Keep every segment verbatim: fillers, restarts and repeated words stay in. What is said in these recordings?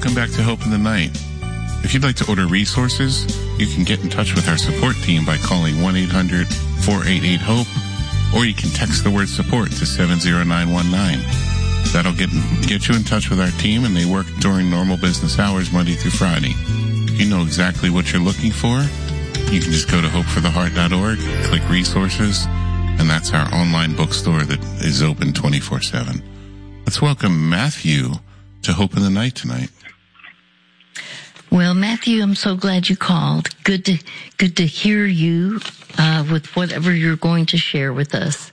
Welcome back to Hope in the Night. If you'd like to order resources, you can get in touch with our support team by calling one eight hundred four eight eight HOPE, or you can text the word support to seven zero nine one nine. That'll get get you in touch with our team, and they work during normal business hours Monday through Friday. If you know exactly what you're looking for, you can just go to hope for the heart dot org, click resources, and that's our online bookstore that is open twenty-four seven. Let's welcome Matthew to Hope in the Night tonight. Well, Matthew, I'm so glad you called. Good to good to hear you uh, with whatever you're going to share with us.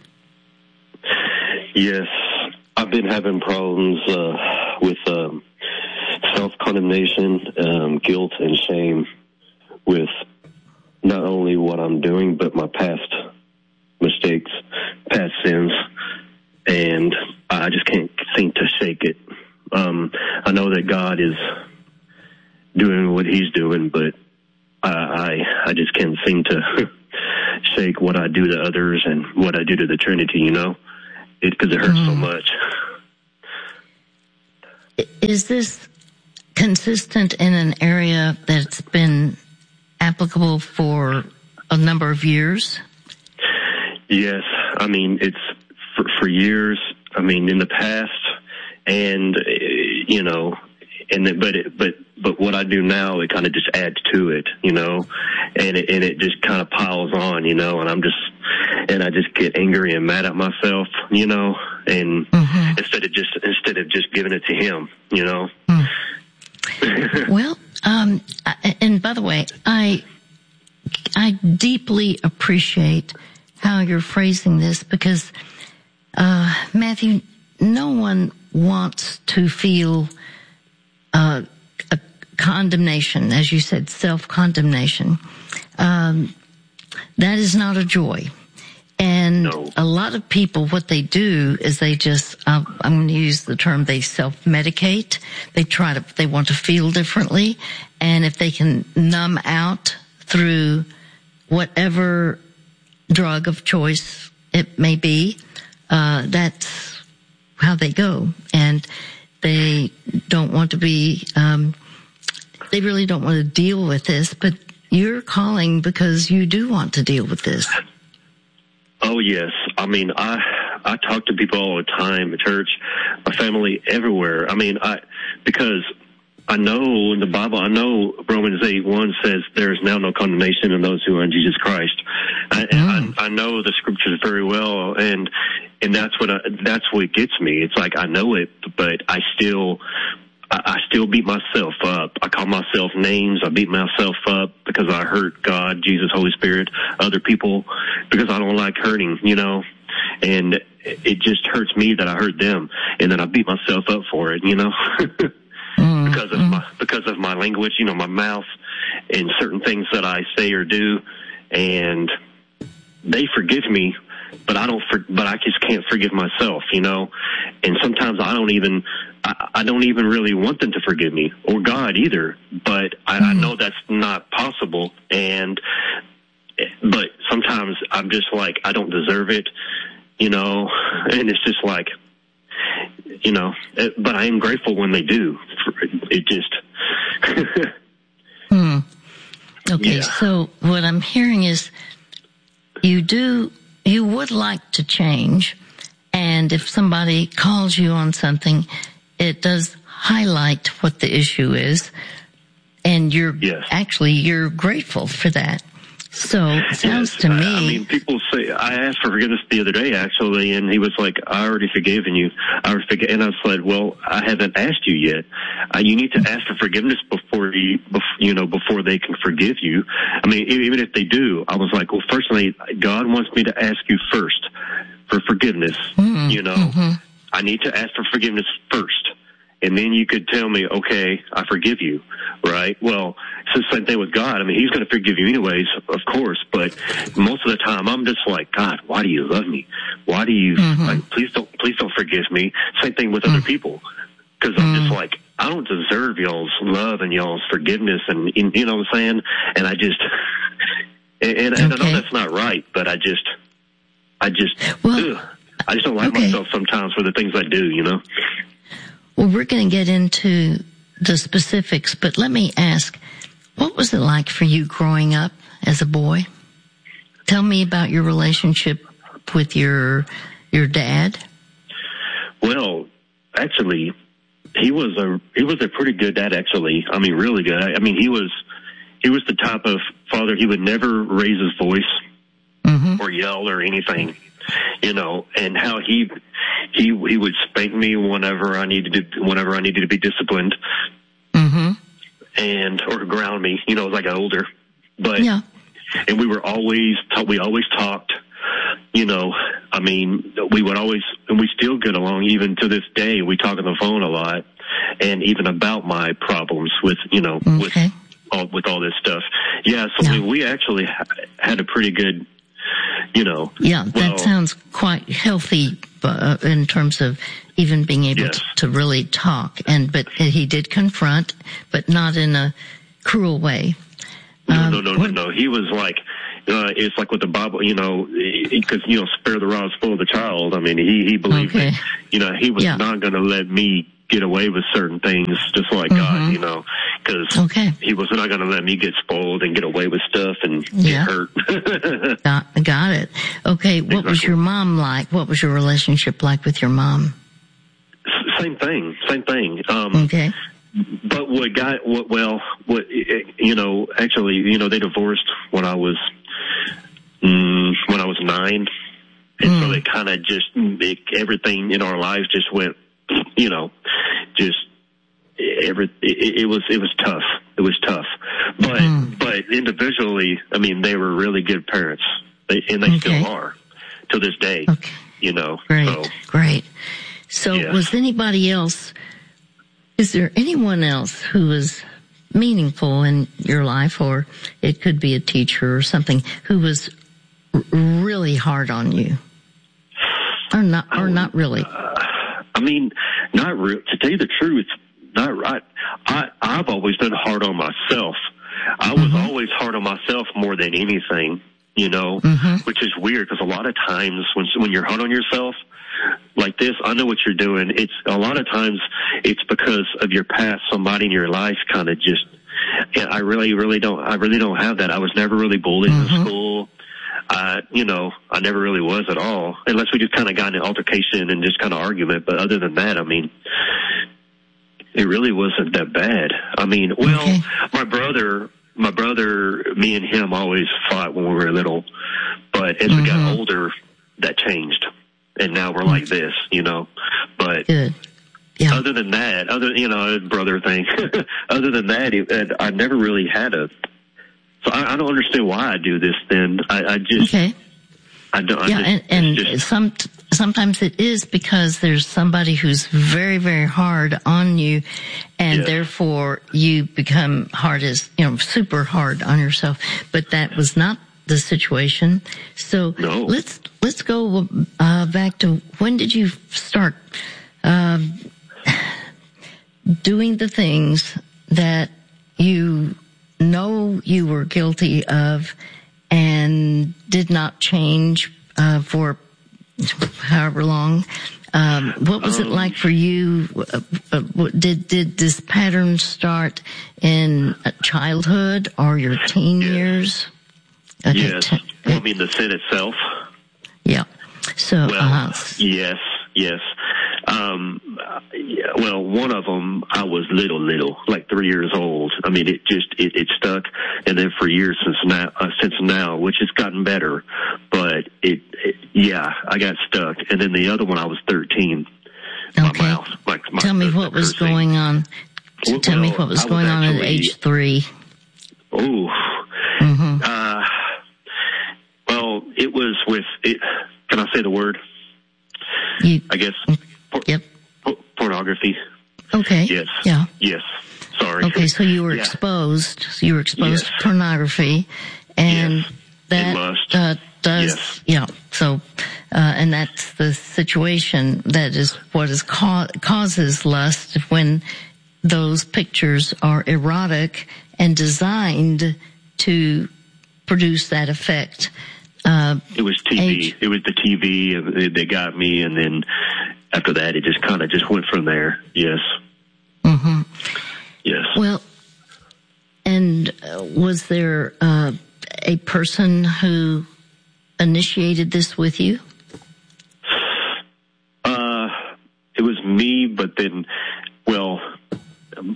Yes, I've been having problems uh, with um, self-condemnation, um, guilt, and shame with not only what I'm doing, but my past mistakes, past sins, and I just can't seem to shake it. Um, I know that God is doing what he's doing, but I, I, I just can't seem to shake what I do to others and what I do to the Trinity, you know, because it, it hurts mm. so much. Is this consistent in an area that's been applicable for a number of years? Yes. I mean, it's for, for years. I mean, in the past, and, uh, you know, and the, but it, but but what I do now, it kind of just adds to it, you know, and it and it just kind of piles on, you know, and I'm just and I just get angry and mad at myself, you know, and mm-hmm. instead of just instead of just giving it to him, you know. Mm. Well, um, and by the way, I I deeply appreciate how you're phrasing this, because uh, Matthew, no one wants to feel Uh, a condemnation, as you said, self-condemnation. Um, that is not a joy. And no. A lot of people, what they do is they just, uh, I'm going to use the term, they self-medicate. They try to, they want to feel differently. And if they can numb out through whatever drug of choice it may be, uh, that's how they go. And they don't want to be, um, they really don't want to deal with this, but you're calling because you do want to deal with this. Oh, yes. I mean, I, I talk to people all the time at church, my family, everywhere. I mean, I, because I know in the Bible, I know Romans eight one says there is now no condemnation in those who are in Jesus Christ. I, mm. I, I know the scriptures very well, and and that's what I, that's what gets me. It's like I know it, but I still I, I still beat myself up. I call myself names. I beat myself up because I hurt God, Jesus, Holy Spirit, other people, because I don't like hurting, you know. And it just hurts me that I hurt them, and then I beat myself up for it, you know. Because of my because of my language, you know, my mouth, and certain things that I say or do, and they forgive me, but I don't. For, but I just can't forgive myself, you know. And sometimes I don't even I, I don't even really want them to forgive me, or God either. But I, I know that's not possible, and but sometimes I'm just like I don't deserve it, you know, and it's just like. You know, but I am grateful when they do. It just. hmm. Okay, yeah. So what I'm hearing is you do, you would like to change, and if somebody calls you on something, it does highlight what the issue is, and you're yes. actually, you're grateful for that. So it sounds yes, to me. I mean, people say, I asked for forgiveness the other day, actually, and he was like, I already forgiven you. I already forg-. And I said, well, I haven't asked you yet. Uh, you need to ask for forgiveness before you, you know, before they can forgive you. I mean, even if they do, I was like, well, firstly, God wants me to ask you first for forgiveness. Mm-hmm. You know, mm-hmm. I need to ask for forgiveness first. And then you could tell me, okay, I forgive you, right? Well, it's the same thing with God. I mean, he's going to forgive you anyways, of course, but most of the time I'm just like, God, why do you love me? Why do you, mm-hmm. like, please don't, please don't forgive me. Same thing with mm-hmm. other people. Cause I'm mm-hmm. just like, I don't deserve y'all's love and y'all's forgiveness and, and you know what I'm saying? And I just, and, and, okay. and I know that's not right, but I just, I just, well, ugh, I just don't like okay. myself sometimes for the things I do, you know? Well, we're going to get into the specifics, but let me ask, what was it like for you growing up as a boy? Tell me about your relationship with your your dad. Well, actually, he was a he was a pretty good dad. Actually, I mean, really good. I, I mean, he was he was the type of father. He would never raise his voice mm-hmm. or yell or anything, you know. And how he he he would spank me whenever I needed to, whenever I needed to be disciplined, mm-hmm. and or ground me. You know, as I got older, but yeah. And we were always we always talked. You know, I mean, we would always, and we still get along even to this day. We talk on the phone a lot, and even about my problems with, you know, okay. with all, with all this stuff. Yeah, so yeah. I mean, we actually ha- had a pretty good, you know. Yeah, that well, sounds quite healthy uh, in terms of even being able yes. to, to really talk. And but he did confront, but not in a cruel way. No, um, no, no, no, no. He was like. Uh, it's like with the Bible, you know, because, you know, spare the rod, spoil the child. I mean, he, he believed okay. that, you know, he was yeah. not going to let me get away with certain things just like mm-hmm. God, you know, because okay. he was not going to let me get spoiled and get away with stuff and yeah. get hurt. got, got it. Okay, what exactly. was your mom like? What was your relationship like with your mom? S- same thing, same thing. Um, okay. But what got, what, well, what, you know, actually, you know, they divorced when I was, mm, when I was nine. And mm. so they kind of just, it, everything in our lives just went, you know, just, every, it, it was, it was tough. It was tough. But, mm. but individually, I mean, they were really good parents. They, and they okay. still are to this day, okay. you know. Great, so, great. So yeah. was anybody else, is there anyone else who was meaningful in your life, or it could be a teacher or something, who was r- really hard on you? Or not, or not really? Uh, I mean, not re- to tell you the truth, not right. I, I've always been hard on myself. I was mm-hmm. always hard on myself more than anything, you know, mm-hmm. which is weird because a lot of times when, when you're hard on yourself, like this, I know what you're doing. It's a lot of times it's because of your past. Somebody in your life kind of just, I really, really don't, I really don't have that. I was never really bullied mm-hmm. in school. I, you know, I never really was at all, unless we just kind of got in an altercation and just kind of argument. But other than that, I mean, it really wasn't that bad. I mean, well, okay. my brother, my brother, me and him always fought when we were little, but as mm-hmm. we got older, that changed. And now we're like this, you know, but Good. Yeah. other than that, other, you know, brother thing, other than that, it, I never really had a, so I, I don't understand why I do this then. I, I just, okay. I don't, I yeah. just, and and just, some, sometimes it is because there's somebody who's very, very hard on you, and yes. therefore you become hard as, you know, super hard on yourself. But that was not the situation. So no. let's let's go uh, back to when did you start uh, doing the things that you know you were guilty of and did not change uh, for however long. Um, what was um, it like for you? Uh, uh, did did this pattern start in childhood or your teen yes. years? Okay. Yes. I mean, the sin itself. Yeah. So, well, uh-huh. yes, yes. Um, yeah, well, one of them, I was little, little, like three years old. I mean, it just, it, it stuck. And then for years since now, uh, since now, which has gotten better, but it, it, yeah, I got stuck. And then the other one, I was thirteen. Okay. My mouth, my, my, Tell me what was cursing. going on. Well, Tell me what was going was actually, on at age three. Oh, mm-hmm. uh, well, it was with it. Can I say the word? You, I guess. Por- yep. por- pornography. Okay. Yes. Yeah. Yes. Sorry. Okay, so you were yeah. exposed. So you were exposed yes. to pornography, and yes. that must. Uh, does. Yes. Yeah. So, uh, and that's the situation. That is what is ca- causes lust when those pictures are erotic and designed to produce that effect. Uh, it was T V. age. It was the T V. They got me, and then after that, it just kind of just went from there. Yes. Mm-hmm. was there uh, a person who initiated this with you? Uh, it was me, but then, well, um,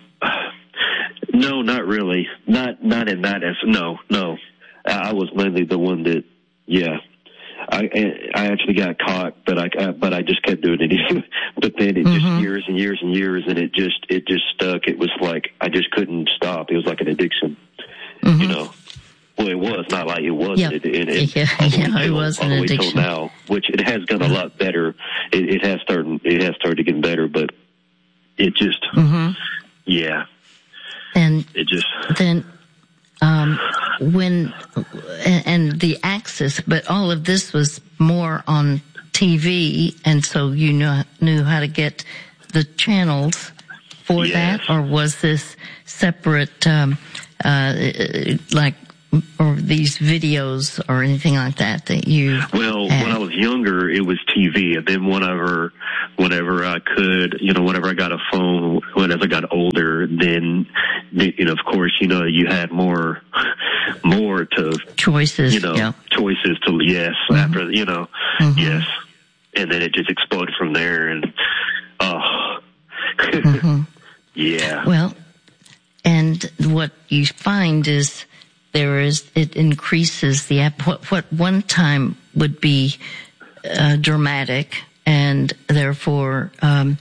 no, not really. Not, not in that as, no, no. I was mainly the one that, yeah. I I actually got caught, but I, I but I just kept doing it. But then it just mm-hmm. years and years and years, and it just it just stuck. It was like I just couldn't stop. It was like an addiction, mm-hmm. you know. Well, it was not like it wasn't. Yep. It, it, it, yeah, all the way yeah, till, it was all an the way addiction. till now, which it has gotten a lot better. It, it has started. It has started getting better, but it just, mm-hmm. yeah, and it just then. Um, when, and the access, but all of this was more on T V, and so you knew, knew how to get the channels for yes. that, or was this separate, um, uh, like, or these videos or anything like that that you Well, had? when I was younger, it was T V, and then whenever, whenever I could, you know, whenever I got a phone, whenever I got older, then, you know, of course, you know, you had more, more to choices, you know, yeah. choices to yes mm-hmm. after, you know, mm-hmm. yes, and then it just exploded from there, and oh, mm-hmm. yeah. Well, and what you find is. There is, it increases the, what, what one time would be uh, dramatic and therefore um,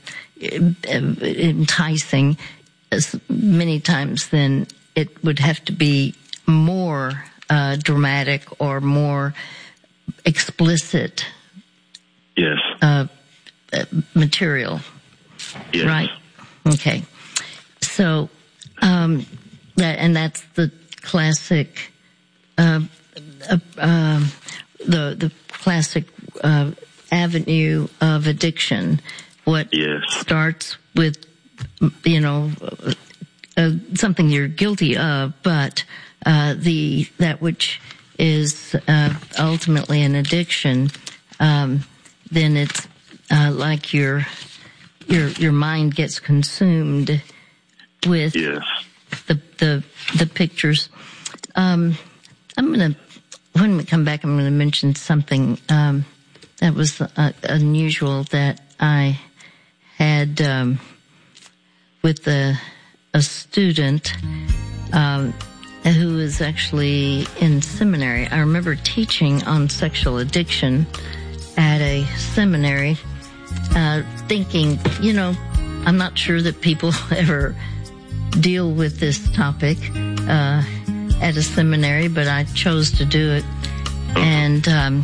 enticing, as many times then it would have to be more uh, dramatic or more explicit yes. uh, material. Yes. Right? Okay. So, um, that, and that's the classic, uh, uh, uh, the the classic uh, avenue of addiction. What yes. starts with, you know, uh, something you're guilty of, but uh, the that which is uh, ultimately an addiction, um, then it's uh, like your your your mind gets consumed with. Yes. The, the, the pictures. Um, I'm going to, when we come back, I'm going to mention something, um, that was uh, unusual that I had, um, with a, a student, um, who is actually in seminary. I remember teaching on sexual addiction at a seminary, uh, thinking, you know, I'm not sure that people ever deal with this topic uh at a seminary, but I chose to do it. And um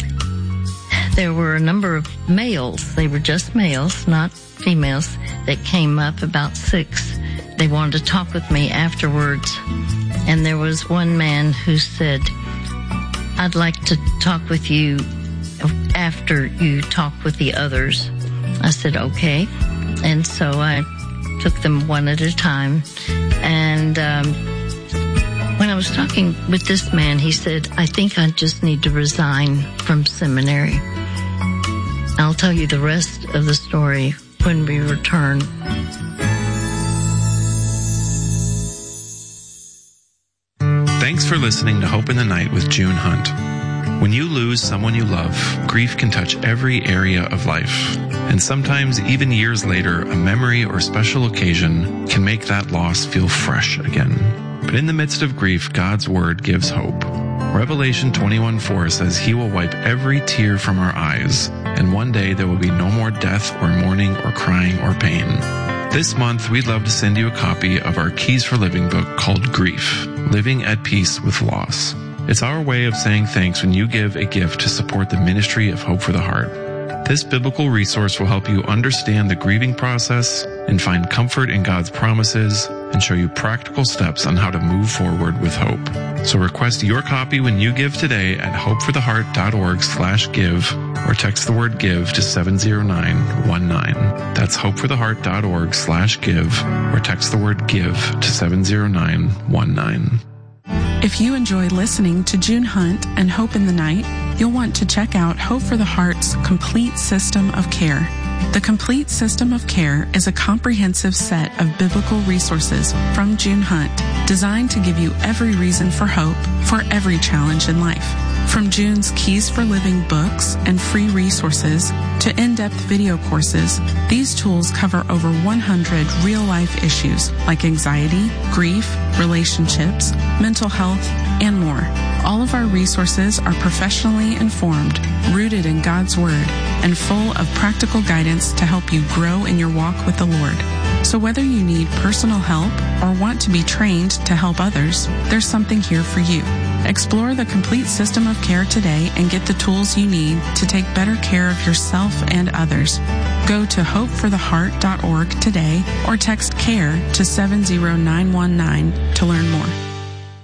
there were a number of males, they were just males, not females, that came up, about six. They wanted to talk with me afterwards, and there was one man who said, I'd like to talk with you after you talk with the others. I said, okay. And so I took them one at a time. And um, when I was talking with this man, he said, I think I just need to resign from seminary. I'll tell you the rest of the story when we return. Thanks for listening to Hope in the Night with June Hunt. When you lose someone you love, grief can touch every area of life. And sometimes, even years later, a memory or special occasion can make that loss feel fresh again. But in the midst of grief, God's Word gives hope. Revelation twenty-one four says He will wipe every tear from our eyes, and one day there will be no more death or mourning or crying or pain. This month, we'd love to send you a copy of our Keys for Living book called Grief, Living at Peace with Loss. It's our way of saying thanks when you give a gift to support the ministry of Hope for the Heart. This biblical resource will help you understand the grieving process and find comfort in God's promises and show you practical steps on how to move forward with hope. So request your copy when you give today at hopefortheheart.org slash give or text the word give to seven zero nine one nine. That's hopefortheheart.org slash give or text the word give to seven zero nine one nine. If you enjoy listening to June Hunt and Hope in the Night, you'll want to check out Hope for the Heart's complete system of care. The Complete System of Care is a comprehensive set of biblical resources from June Hunt, designed to give you every reason for hope for every challenge in life. From June's Keys for Living books and free resources to in-depth video courses, these tools cover over one hundred real-life issues like anxiety, grief, relationships, mental health, and more. All of our resources are professionally informed, rooted in God's Word, and full of practical guidance to help you grow in your walk with the Lord. So whether you need personal help or want to be trained to help others, there's something here for you. Explore the Complete System of Care today and get the tools you need to take better care of yourself and others. Go to hope for the heart dot org today or text CARE to seven zero nine one nine to learn more.